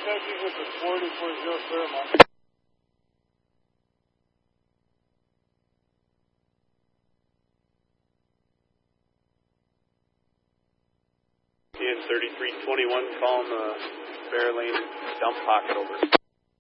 Kentucky with the 4040 Fairmont. In 3321, calling the Bear Lane dump pocket over.